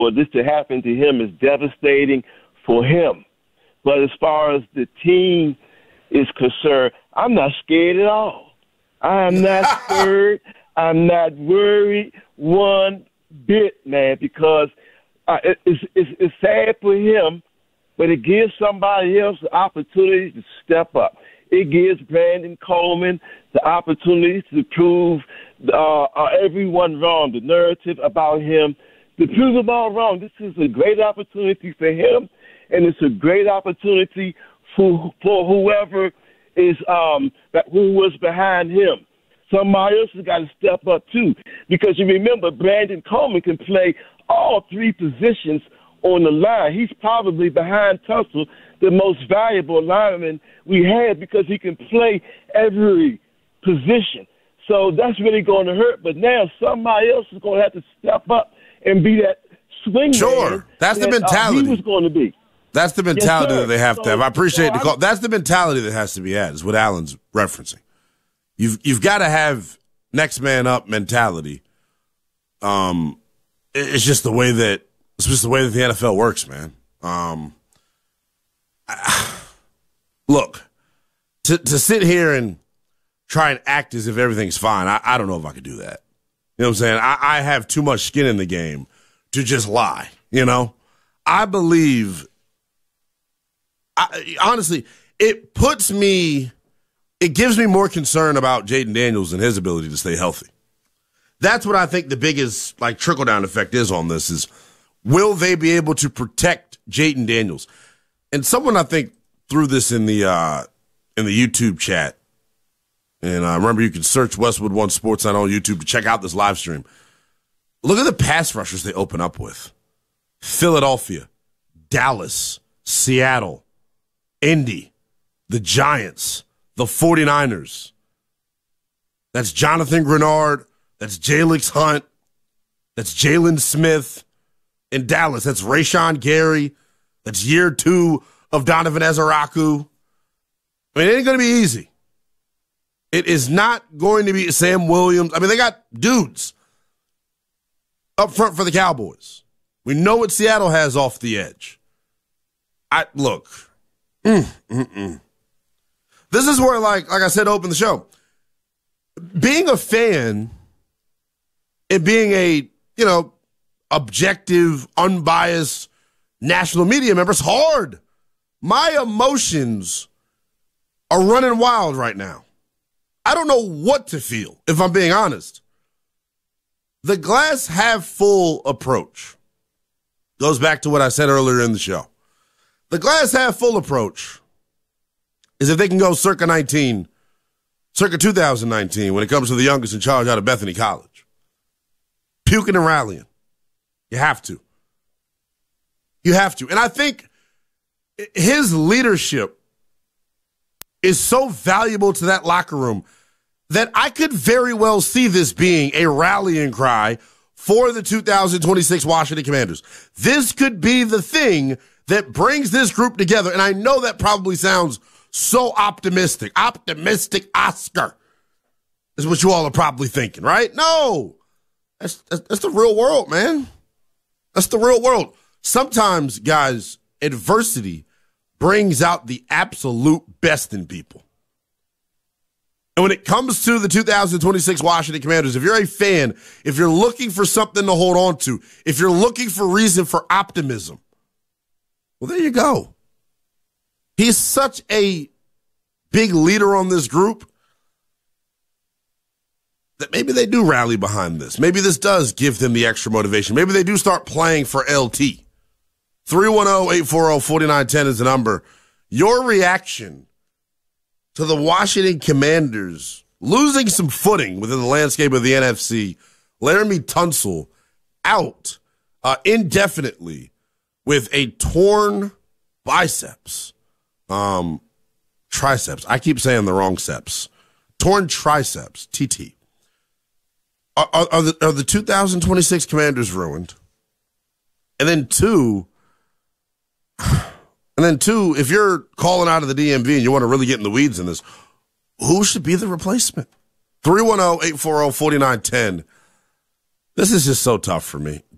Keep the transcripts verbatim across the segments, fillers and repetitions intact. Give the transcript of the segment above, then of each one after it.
for this to happen to him is devastating for him. But as far as the team is concerned, I'm not scared at all. I'm not scared. I'm not worried one bit, man, because uh, it, it's, it's, it's sad for him, but it gives somebody else the opportunity to step up. It gives Brandon Coleman the opportunity to prove uh, uh, everyone wrong, the narrative about him, to prove them all wrong. This is a great opportunity for him, and it's a great opportunity for for whoever is um that who was behind him. Somebody else has got to step up too, because you remember Brandon Coleman can play all three positions on the line. He's probably behind Tunsil the most valuable lineman we had because he can play every position. So that's really going to hurt. But now somebody else is going to have to step up and be that swing Sure, man that's that, the mentality. Uh, he was going to be. That's the mentality yes, that they have so, to have. I appreciate so the call. That's the mentality that has to be had, is what Alan's referencing. You've you've got to have next man up mentality. Um, it's just the way that it's just the way that the N F L works, man. Um, I, look, to to sit here and try and act as if everything's fine, I, I don't know if I could do that. You know what I'm saying? I, I have too much skin in the game to just lie. You know, I believe. I, honestly, it puts me, it gives me more concern about Jayden Daniels and his ability to stay healthy. That's what I think the biggest like trickle down effect is on this is, will they be able to protect Jayden Daniels? And someone I think threw this in the uh, in the YouTube chat, and I uh, remember you can search Westwood One Sports on YouTube to check out this live stream. Look at the pass rushers they open up with: Philadelphia, Dallas, Seattle, Indy, the Giants, the 49ers. That's Jonathan Grenard. That's Jalix Hunt. That's Jalen Smith. In Dallas, that's Rashawn Gary. That's year two of Donovan Ezeraku. I mean, it ain't going to be easy. It is not going to be Sam Williams. I mean, they got dudes up front for the Cowboys. We know what Seattle has off the edge. I look. Mm, mm, mm. This is where, like, like I said, open the show. Being a fan and being a, you know, objective, unbiased national media member is hard. My emotions are running wild right now. I don't know what to feel, if I'm being honest. The glass half full approach goes back to what I said earlier in the show. The glass half full approach is if they can go circa nineteen, circa two thousand nineteen, when it comes to the youngest in charge out of Bethany College. Puking and rallying. You have to. You have to. And I think his leadership is so valuable to that locker room that I could very well see this being a rallying cry for the two thousand twenty-six Washington Commanders. This could be the thing that brings this group together. And I know that probably sounds so optimistic. Optimistic Oscar is what you all are probably thinking, right? No. That's, that's, that's the real world, man. That's the real world. Sometimes, guys, adversity brings out the absolute best in people. And when it comes to the two thousand twenty-six Washington Commanders, if you're a fan, if you're looking for something to hold on to, if you're looking for reason for optimism, well, there you go. He's such a big leader on this group that maybe they do rally behind this. Maybe this does give them the extra motivation. Maybe they do start playing for L T. three one zero, eight four zero, four nine one zero is the number. Your reaction to the Washington Commanders losing some footing within the landscape of the N F C. Laramie Tunsil out uh, indefinitely with a torn biceps. Um, triceps. I keep saying the wrong seps. Torn triceps, T T. Are, are, are, the, are the two thousand twenty-six Commanders ruined? And then two, and then two, if you're calling out of the D M V and you want to really get in the weeds in this, who should be the replacement? three one zero, eight four zero, four nine one zero. This is just so tough for me.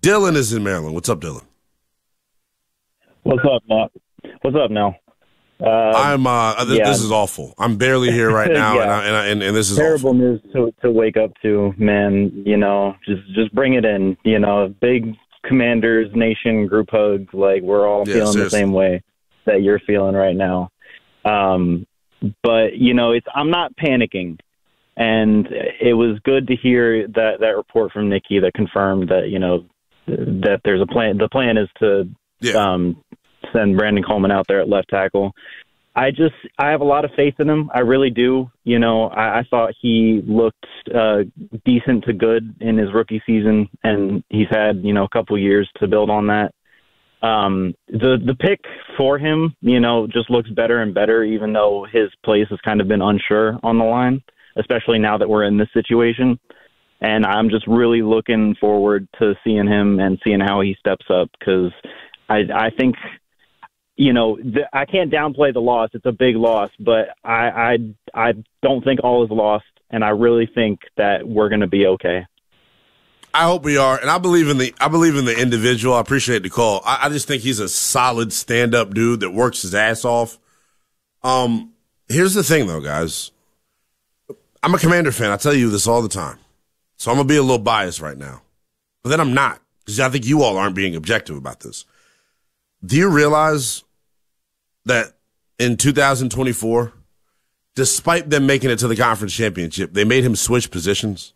Dylan is in Maryland. What's up, Dylan? What's up, Mark? What's up now? Uh, I'm. Uh, th- yeah. This is awful. I'm barely here right now, yeah. and, I, and, I, and and this is terrible awful. news to to wake up to, man. You know, just just bring it in. You know, big Commanders Nation group hug. Like we're all Yeah, feeling seriously. the same way that you're feeling right now. Um, but you know, it's I'm not panicking, and it was good to hear that that report from Nikki that confirmed that you know that there's a plan. The plan is to Yeah. um, send Brandon Coleman out there at left tackle. I just, I have a lot of faith in him. I really do. You know, I, I thought he looked uh, decent to good in his rookie season, and he's had, you know, a couple years to build on that. Um, the the pick for him, you know, just looks better and better, even though his place has kind of been unsure on the line, especially now that we're in this situation. And I'm just really looking forward to seeing him and seeing how he steps up, because I, I think, you know, the, I can't downplay the loss. It's a big loss, but I, I, I don't think all is lost, and I really think that we're going to be okay. I hope we are, and I believe in the I believe in the individual. I appreciate the call. I, I just think he's a solid stand-up dude that works his ass off. Um, here's the thing, though, guys. I'm a Commander fan. I tell you this all the time, so I'm gonna be a little biased right now, but then I'm not, because I think you all aren't being objective about this. Do you realize that in two thousand twenty-four, despite them making it to the conference championship, they made him switch positions?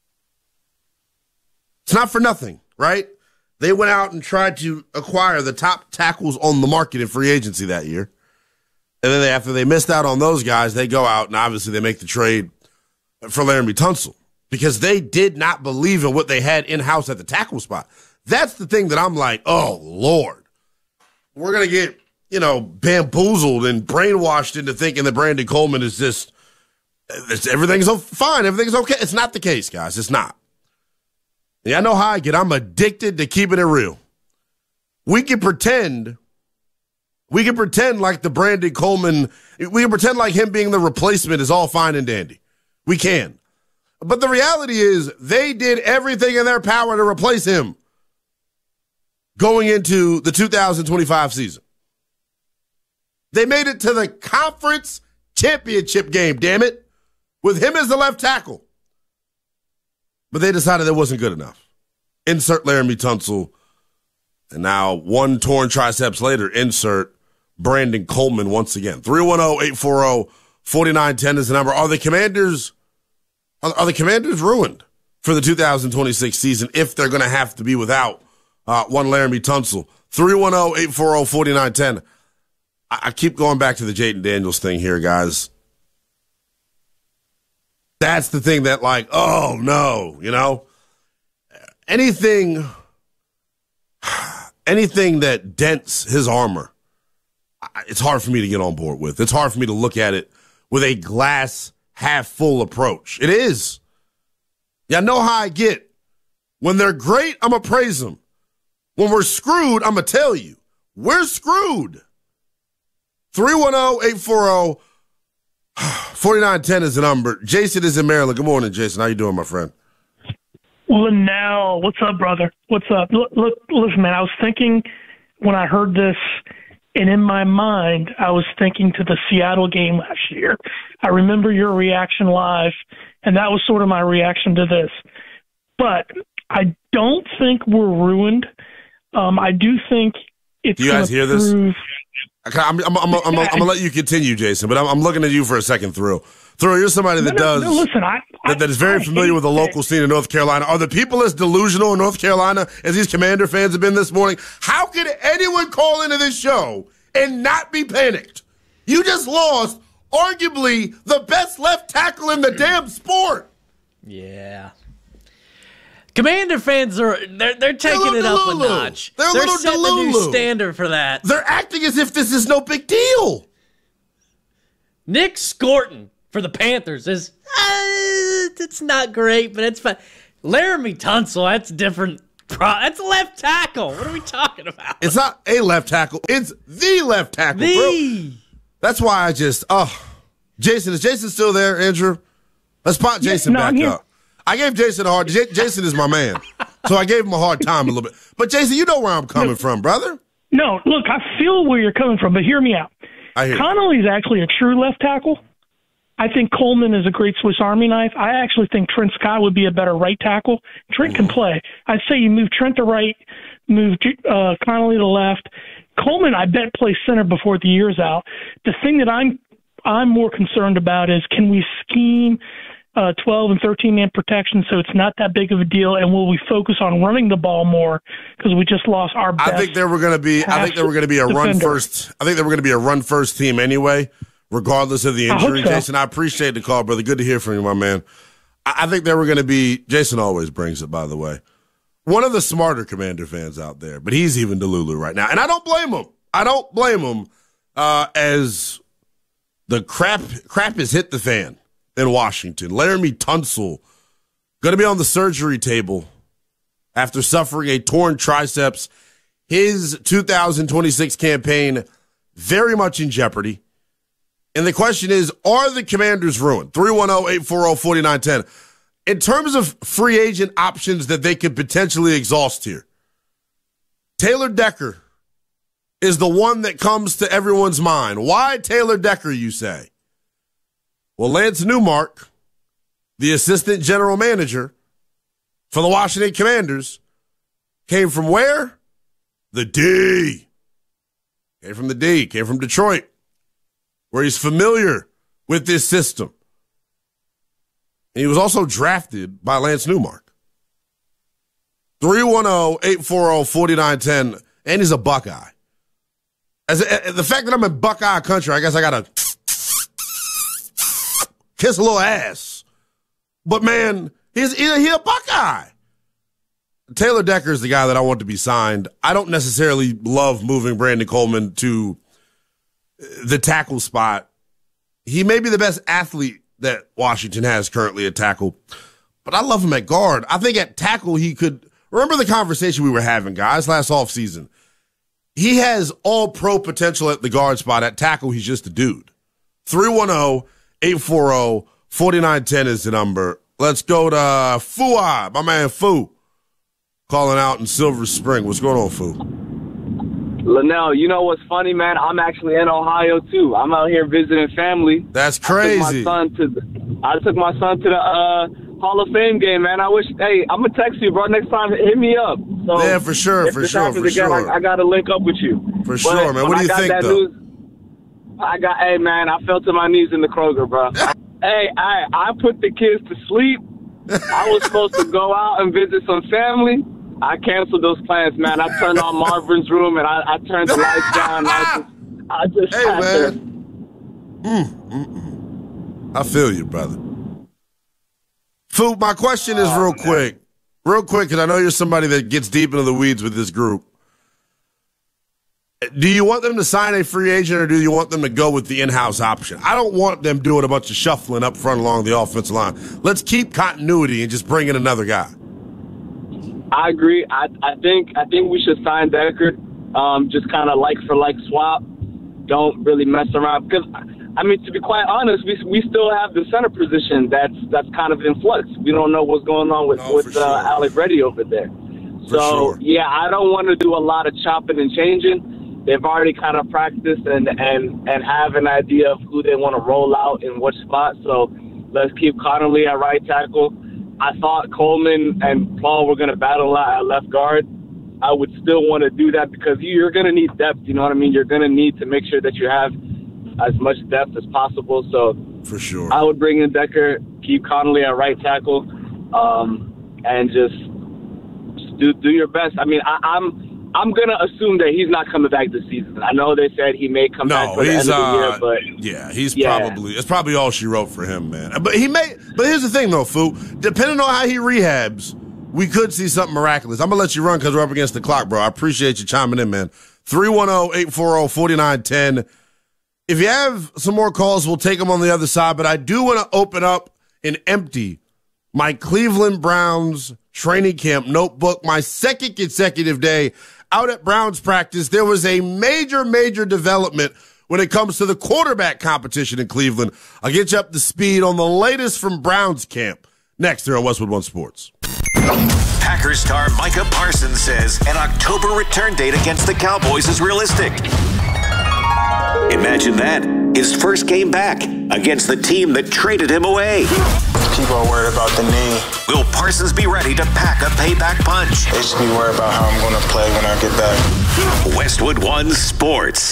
It's not for nothing, right? They went out and tried to acquire the top tackles on the market in free agency that year. And then they, after they missed out on those guys, they go out and obviously they make the trade for Laramie Tunsil, because they did not believe in what they had in-house at the tackle spot. That's the thing that I'm like, oh, Lord. We're going to get, you know, bamboozled and brainwashed into thinking that Brandon Coleman is just, it's, everything's fine, everything's okay. It's not the case, guys. It's not. Yeah, I know how I get. I'm addicted to keeping it real. We can pretend, we can pretend like the Brandon Coleman, we can pretend like him being the replacement is all fine and dandy. We can. But the reality is they did everything in their power to replace him going into the two thousand twenty-five season. They made it to the conference championship game, damn it, with him as the left tackle. But they decided it wasn't good enough. Insert Laramie Tunsil. And now, one torn triceps later, insert Brandon Coleman once again. three one zero, eight four zero, four nine one zero is the number. Are the Commanders, are, are the Commanders ruined for the two thousand twenty-six season if they're going to have to be without uh, one Laramie Tunsil? three one zero, eight four zero, four nine one zero. I, I keep going back to the Jayden Daniels thing here, guys. That's the thing that, like, oh, no, you know? Anything, anything that dents his armor, it's hard for me to get on board with. It's hard for me to look at it with a glass half full approach. It is. Y'all know how I get. When they're great, I'm going to praise them. When we're screwed, I'm going to tell you. We're screwed. three one zero, eight four zero, four nine one zero is the number. Jason is in Maryland. Good morning, Jason. How you doing, my friend? Linnell, what's up, brother? What's up? Look, look, listen, man, I was thinking when I heard this, and in my mind, I was thinking to the Seattle game last year. I remember your reaction live, and that was sort of my reaction to this. But I don't think we're ruined. Um, I do think it's Do you guys hear this? prove- I'm, I'm, I'm, I'm, I'm, I'm going to let you continue, Jason, but I'm, I'm looking at you for a second through. Through, you're somebody that No, no, does, no, listen, I, I, that, that is very I familiar hate with the local that. scene in North Carolina. Are the people as delusional in North Carolina as these Commander fans have been this morning? How could anyone call into this show and not be panicked? You just lost arguably the best left tackle in the damn sport. Yeah. Commander fans are they're they're taking it up a Delulu. notch. They're a They're little setting a new Delulu. standard for that. They're acting as if this is no big deal. Nick Scorton for the Panthers is uh, it's not great, but it's fine. Laramie Tunsil, that's different. Pro- that's left tackle. What are we talking about? It's not a left tackle. It's the left tackle, bro. the That's why I just, oh. Jason, is Jason still there, Andrew? Let's pop Jason no, I'm back here. up. I gave Jason a hard, J- Jason is my man. So I gave him a hard time a little bit. But, Jason, you know where I'm coming from, brother. No, look, I feel where you're coming from, but hear me out. I hear Connolly's actually a true left tackle. I think Coleman is a great Swiss Army knife. I actually think Trent Scott would be a better right tackle. Trent can play. I'd say you move Trent to right, move uh, Connolly to left. Coleman, I bet, plays center before the year's out. The thing that I'm I'm more concerned about is, can we scheme uh, twelve and thirteen man protection so it's not that big of a deal, and will we focus on running the ball more because we just lost our best? I think there were going to be. I think there were going to be a defender. run first. I think there were going to be a run first team anyway, regardless of the injury. I hope so. Jason, I appreciate the call, brother. Good to hear from you, my man. I, I think there were going to be. Jason always brings it, by the way. One of the smarter Commander fans out there, but he's even Delulu right now, and I don't blame him. I don't blame him. Uh, as the crap crap has hit the fan in Washington. Laramie Tunsil going to be on the surgery table after suffering a torn triceps. His two thousand twenty-six campaign very much in jeopardy. And the question is, are the Commanders ruined? three one zero, eight four zero, four nine one zero. In terms of free agent options that they could potentially exhaust here, Taylor Decker is the one that comes to everyone's mind. Why Taylor Decker, you say? Well, Lance Newmark, the assistant general manager for the Washington Commanders, came from where? The D. Came from the D. Came from Detroit, where he's familiar with this system. And he was also drafted by Lance Newmark. three one zero, eight four zero, four nine one zero, and he's a Buckeye. As a, the fact that I'm in Buckeye country, I guess I got to kiss a little ass. But, man, he's, he's a Buckeye. Taylor Decker is the guy that I want to be signed. I don't necessarily love moving Brandon Coleman to the tackle spot. He may be the best athlete that Washington has currently at tackle, but I love him at guard. I think at tackle he could – remember the conversation we were having, guys, last offseason? He has all-pro potential at the guard spot. At tackle, he's just a dude. three one zero, eight four zero, four nine one zero is the number. Let's go to Fua, my man Fu, calling out in Silver Spring. What's going on, Fu? Linnell, you know what's funny, man? I'm actually in Ohio, too. I'm out here visiting family. That's crazy. I took my son to the, I took my son to the uh, Hall of Fame game, man. I wish, hey, I'm going to text you, bro. Next time, hit me up. So yeah, for sure, for sure, for again, sure. I, I got to link up with you. For but sure, man. What do you think, though? News, I got, hey, man, I fell to my knees in the Kroger, bro. hey, I, I put the kids to sleep. I was supposed to go out and visit some family. I canceled those plans, man. I turned on Marvin's room and I, I turned the lights down. I just, I just hey, had man. to. Mm, mm, mm. I feel you, brother. Fu, my question is real quick. Real quick, because I know you're somebody that gets deep into the weeds with this group. Do you want them to sign a free agent or do you want them to go with the in-house option? I don't want them doing a bunch of shuffling up front along the offensive line. Let's keep continuity and just bring in another guy. I agree. I I think I think we should sign Decker, um, just kind of like for like swap. Don't really mess around because I mean to be quite honest, we we still have the center position that's that's kind of in flux. We don't know what's going on with no, with sure. uh, Alec Reddy over there. For so sure. yeah, I don't want to do a lot of chopping and changing. They've already kind of practiced and and and have an idea of who they want to roll out in what spot. So let's keep Connolly at right tackle. I thought Coleman and Paul were going to battle out at left guard. I would still want to do that because you're going to need depth. You know what I mean? You're going to need to make sure that you have as much depth as possible. So for sure, I would bring in Decker, keep Connolly at right tackle, um, and just, just do do your best. I mean, I, I'm I'm going to assume that he's not coming back this season. I know they said he may come no, back for the he's, end of the uh, year, but yeah, he's yeah. probably it's probably all she wrote for him, man. But he may. But here's the thing, though, Fu. Depending on how he rehabs, we could see something miraculous. I'm gonna let you run because we're up against the clock, bro. I appreciate you chiming in, man. three one zero, eight four zero, four nine one zero. If you have some more calls, we'll take them on the other side. But I do want to open up and empty my Cleveland Browns training camp notebook, my second consecutive day out at Browns practice. There was a major, major development when it comes to the quarterback competition in Cleveland. I'll get you up to speed on the latest from Browns camp next here on Westwood One Sports. Packers star Micah Parsons says an October return date against the Cowboys is realistic. Imagine that, his first game back against the team that traded him away. People are worried about the knee. Will Parsons be ready to pack a payback punch? They should be worried about how I'm going to play when I get back. Westwood One Sports.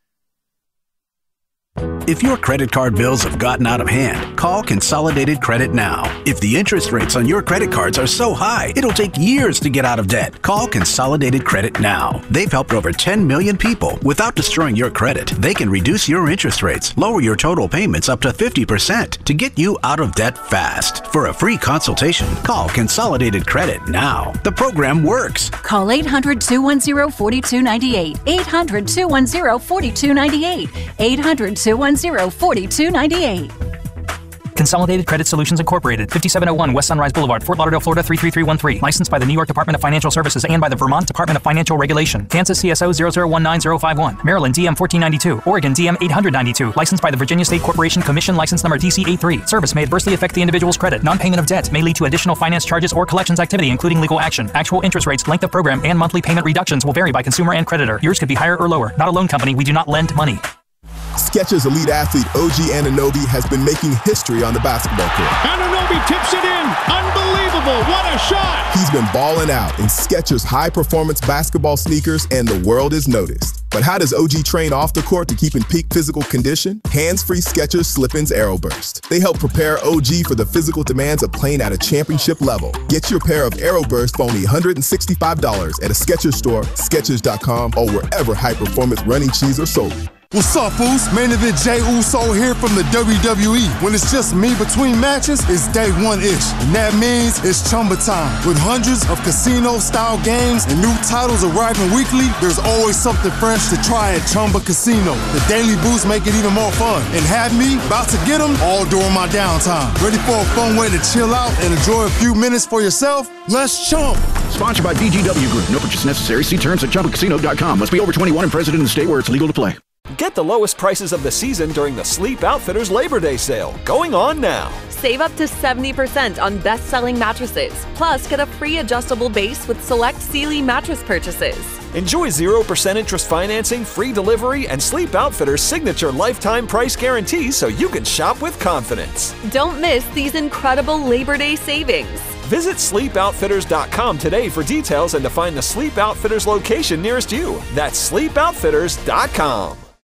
If your credit card bills have gotten out of hand, call Consolidated Credit now. If the interest rates on your credit cards are so high, it'll take years to get out of debt. Call Consolidated Credit now. They've helped over ten million people without destroying your credit. They can reduce your interest rates, lower your total payments up to fifty percent to get you out of debt fast. For a free consultation, call Consolidated Credit now. The program works. Call eight hundred, two one zero, four two nine eight. eight hundred, two one zero, four two nine eight. eight hundred, two one zero, four two nine eight. Consolidated Credit Solutions Incorporated, fifty-seven oh one West Sunrise Boulevard, Fort Lauderdale, Florida three three three one three. Licensed by the New York Department of Financial Services and by the Vermont Department of Financial Regulation. Kansas C S O zero zero one nine zero five one. Maryland D M fourteen ninety-two. Oregon D M eight ninety-two. Licensed by the Virginia State Corporation Commission, license number D C eighty-three. Service may adversely affect the individual's credit. Non-payment of debt may lead to additional finance charges or collections activity, including legal action. Actual interest rates, length of program, and monthly payment reductions will vary by consumer and creditor. Yours could be higher or lower. Not a loan company. We do not lend money. Skechers elite athlete O G Anunoby has been making history on the basketball court. Anunoby tips it in. Unbelievable. What a shot. He's been balling out in Skechers high-performance basketball sneakers, and the world is noticed. But how does O G train off the court to keep in peak physical condition? Hands-free Skechers Slip-ins Aeroburst. They help prepare O G for the physical demands of playing at a championship level. Get your pair of Aeroburst for only one hundred sixty-five dollars at a Skechers store, Skechers dot com, or wherever high-performance running shoes are sold. What's up, Foos? Main Event Jey Uso here from the W W E. When it's just me between matches, it's day one-ish. And that means it's Chumba time. With hundreds of casino-style games and new titles arriving weekly, there's always something fresh to try at Chumba Casino. The daily boosts make it even more fun. And have me about to get them all during my downtime. Ready for a fun way to chill out and enjoy a few minutes for yourself? Let's chump. Sponsored by B G W Group. No purchase necessary. See terms at Chumba Casino dot com. Must be over twenty-one and present in the state where it's legal to play. Get the lowest prices of the season during the Sleep Outfitters Labor Day sale, going on now. Save up to seventy percent on best-selling mattresses. Plus, get a free adjustable base with select Sealy mattress purchases. Enjoy zero percent interest financing, free delivery, and Sleep Outfitters' signature lifetime price guarantees so you can shop with confidence. Don't miss these incredible Labor Day savings. Visit sleep outfitters dot com today for details and to find the Sleep Outfitters location nearest you. That's sleep outfitters dot com.